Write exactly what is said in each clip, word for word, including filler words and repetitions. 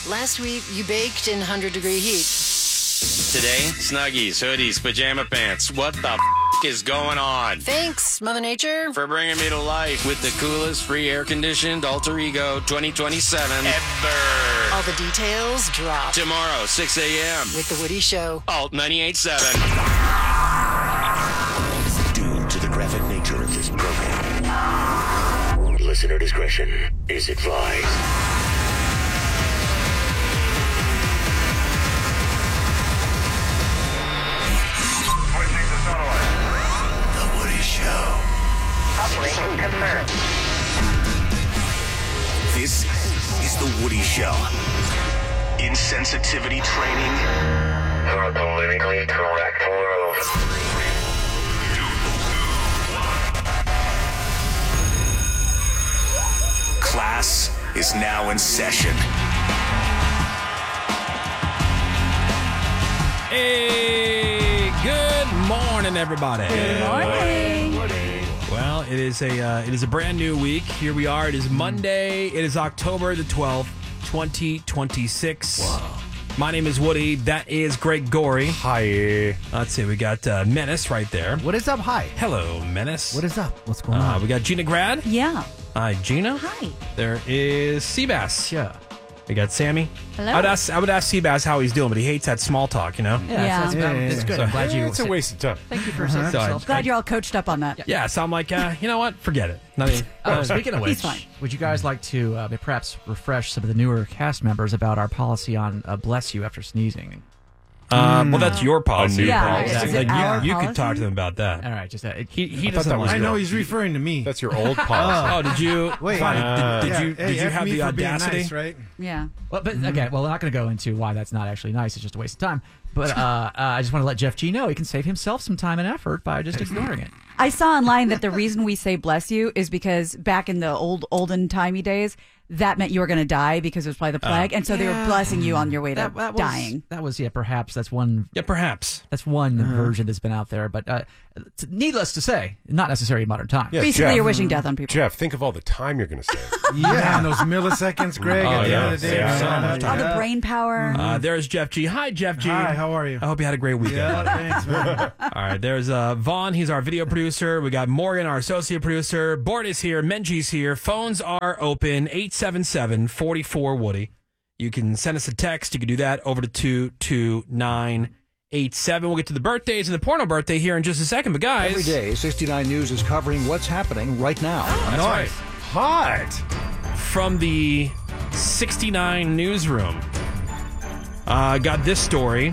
Last week, you baked in one hundred degree heat. Today, Snuggies, hoodies, pajama pants. What the f*** is going on? Thanks, Mother Nature. For bringing me to life with the coolest free air-conditioned Alter Ego twenty twenty-seven ever. All the details drop. Tomorrow, six a.m. With The Woody Show. Alt ninety-eight point seven. Due to the graphic nature of this program, listener discretion is advised. The Woody Show. Operation confirmed. This is The Woody Show. Insensitivity training. For the politically correct world. Class is now in session. Hey, good morning, everybody. Good morning. Well, it is a uh, it is a brand new week. Here we are. It is Monday. It is October the twelfth, twenty twenty-six. Wow. My name is Woody. That is Greg Gorey. Hi. Let's see. We got uh, Menace right there. What is up? Hi. Hello, Menace. What is up? What's going Uh, on? we got Gina Grad. Yeah. Hi, Gina. Hi. There is Seabass. Yeah. We got Sammy. Hello. I would ask I would ask Seabass how he's doing, but he hates that small talk, you know? Yeah. It's, Yeah, it's, it's good. So- I'm glad you. It's a waste of time. Thank you for saying So I- yourself. Glad you're all coached up on that. Yeah, so I'm like, uh, you know what? Forget it. Not even, Oh, speaking of which, He's fine. would you guys like to uh, perhaps refresh some of the newer cast members about our policy on uh, bless you after sneezing? Um, well, that's your policy. new Yeah, policy. is it Like, our you you could policy? talk to them about that. All right, just uh, it, He he I thought doesn't that was like. your- I know he's referring to me. That's your old policy. Oh, did you? Wait, fine. uh, did, did Yeah, you? hey, Did you F have me the for being audacity? nice, right? Yeah. well, but okay, well, we're not going to go into why that's not actually nice. It's just a waste of time. But uh, uh, I just want to let Jeff G know he can save himself some time and effort by just ignoring it. I saw online that the reason we say bless you is because back in the old olden timey days, that meant you were going to die because it was probably the plague, and so they were Yeah. blessing you on your way to That, that was, dying. That was yeah, perhaps that's one. Yeah, perhaps. That's one version that's been out there, but uh, t- needless to say, not necessarily in modern times. Yeah, Basically, Jeff. you're wishing death on people. Jeff, think of all the time you're going to save. Yeah, and those milliseconds, Greg. Oh, at the yeah. end of the day, Yeah. man. So much. All the brain power. Uh, there's Jeff G. Hi, Jeff G. Hi, how are you? I hope you had a great weekend. Yeah, buddy. thanks, man. All right, there's uh, Vaughn. He's our video producer. We got Morgan, our associate producer. Bort is here. Menji's here. Phones are open. eight seven seven, four four, Woody. You can send us a text. You can do that over to two two nine eight seven. We'll get to the birthdays and the porno birthday here in just a second. But, guys. Every day, sixty-nine News is covering what's happening right now. That's right. Hot. From the sixty-nine newsroom. Uh, got this story.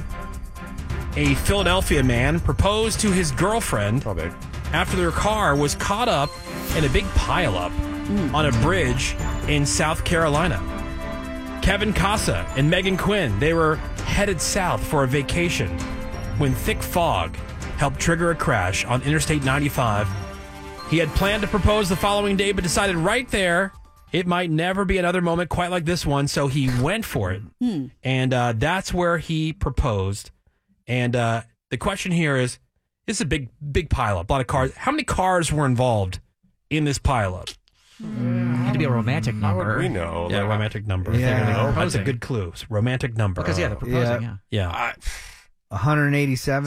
A Philadelphia man proposed to his girlfriend Oh, babe. after their car was caught up in a big pileup on a bridge in South Carolina. Kevin Casa and Megan Quinn, they were headed south for a vacation when thick fog helped trigger a crash on Interstate ninety-five. He had planned to propose the following day, but decided right there it might never be another moment quite like this one, so he went for it. And uh, that's where he proposed. And uh, the question here is, this is a big, big pileup, a lot of cars. How many cars were involved in this pileup? It had to be a romantic How number. would we know? Yeah, Like, romantic number. Yeah. That's a Proposing. good clue. Romantic number. Because yeah, the proposing. Yeah. Yeah. Yeah. one hundred eighty-seven.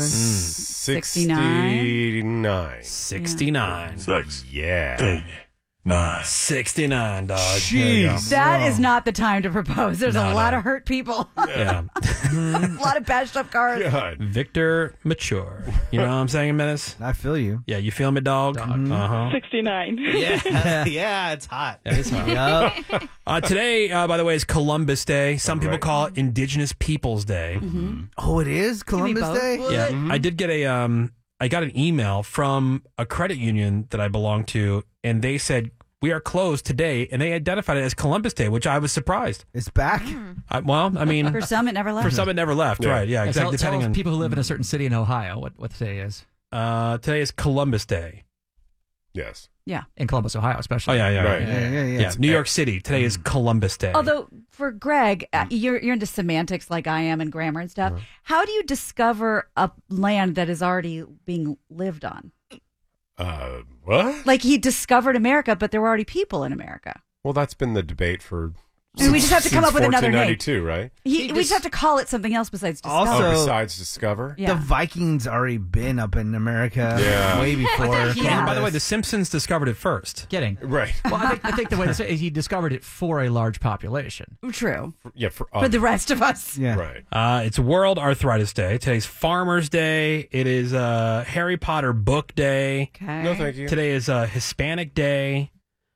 sixty-nine. sixty-nine. Yeah. sixty-nine, dog. There you go. Jeez. That is not the time to propose. There's No, a lot no. of hurt people. Yeah. A lot of bashed up cars. God. Victor Mature. You know what I'm saying, Menace? I feel you. Yeah, you feel me, dog? Uh-huh. sixty-nine. Yeah, yeah, it's hot. That is hot. Yup. Uh, today, uh, by the way, is Columbus Day. Some people Right. call it Indigenous Peoples Day. Oh, it is Columbus both. Day? Yeah, I did get a um, I got an email from a credit union that I belong to, and they said we are closed today, and they identified it as Columbus Day, which I was surprised. It's back? I, well, I mean, For some, it never left. for some it never left, Yeah. right? Yeah, Yeah, exactly. tell, tell Depending on people who live in a certain city in Ohio what, what today is. uh, today is Columbus Day. Yes. Yeah. In Columbus, Ohio, Oh especially. yeah, yeah, Right. yeah. Yeah, yeah, yeah. Yeah, New York City. Today is Columbus Day. Although for Greg, uh, you're you're into semantics like I am and grammar and stuff. How do you discover a land that is already being lived on? Uh, what? Like he discovered America, but there were already people in America. Well, that's been the debate for I mean, we just have to come Since up with another name. fourteen ninety-two, right? He, we just have to call it something else besides Discover. Also- Oh, besides Discover? Yeah. The Vikings already been up in America Yeah. way before. Yeah. And by the way, The Simpsons discovered it first. Kidding. Right. Well, I think, I think the way to say it is he discovered it for a large population. True. Yeah, for, For the rest of us. yeah. Right. Uh, it's World Arthritis Day. Today's Farmer's Day. It is uh, Harry Potter Book Day. Okay. No, thank you. Today is uh, Hispanic Day.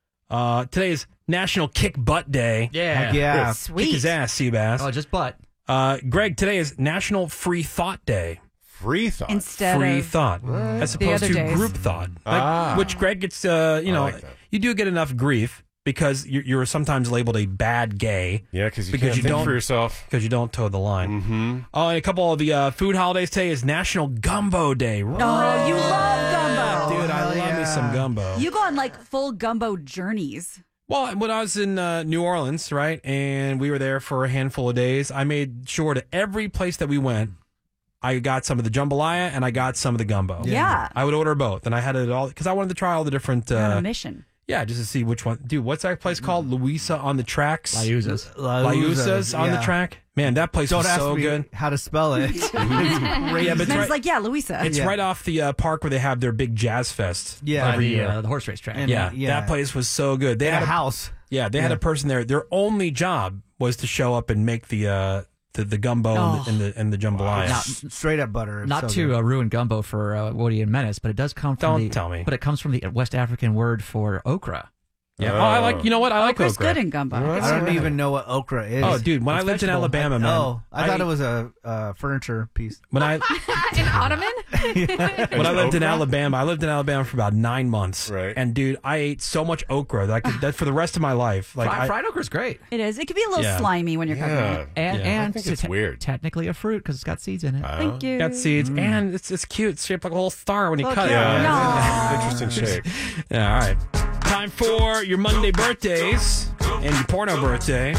Uh, today is National Kick Butt Day. Yeah. Yeah. Sweet. Kick his ass, Seabass. Oh, just butt. Uh, Greg, today is National Free Thought Day. Free thought. Instead Free of thought, as the opposed other to days. group thought, like, Ah. which Greg gets. Uh, you I know, like that. you do get enough grief because you're, you're sometimes labeled a bad gay Yeah, because you Because can't you think don't- for yourself. because you don't toe the line. Mm-hmm. Oh, and a couple of the uh, food holidays today is National Gumbo Day. Oh, you love gumbo. Dude, I love me yeah. some gumbo. You go on like full gumbo journeys. Well, when I was in uh, New Orleans, right, and we were there for a handful of days, I made sure to every place that we went, I got some of the jambalaya and I got some of the gumbo. Yeah. I would order both, and I had it all because I wanted to try all the different. You're on Uh, a mission. yeah, just to see which one. Dude, what's that place called? Louisa on the Tracks. Layuzas. Layusa's on the yeah. track. Man, that place Don't was ask so me good. how to spell it. It's Yeah, but And it's it's right, like, yeah, Louisa. it's Yeah. right off the uh, park where they have their big jazz fest. Yeah. every the, year. uh, the horse race track. And- yeah, yeah. that place was so good. They in had a a house. Yeah, they had Yeah. a person there. Their only job was to show up and make the uh, the, the gumbo Oh. and, the, and the and the jambalaya. S- Straight up butter. It's Not so to good. uh, ruin gumbo for uh, Woody and Menace, but it does come from Don't the, tell me. But it comes from the West African word for okra. Yeah. Oh, I like. You know what? I like Okra's okra. good in gumbo. I don't even know what okra is. Oh, dude, when It's I lived in vegetable. Alabama, man. Oh, I, thought it was a uh, furniture piece. When I An ottoman? when I lived in Alabama, I lived in Alabama for about nine months. Right. And dude, I ate so much okra that I could that for the rest of my life. Like Fried, I, fried okra is great. It is. It can be a little Yeah. slimy when you're cooking Yeah. it. And, Yeah. and I think it's te- weird. technically a fruit because it's got seeds in it. Uh, Thank you. got seeds and it's it's cute. It's shaped like a little star when you Look cut at it. Yeah. No. Interesting shape. Yeah. All right. Time for your Monday birthdays and your porno birthday.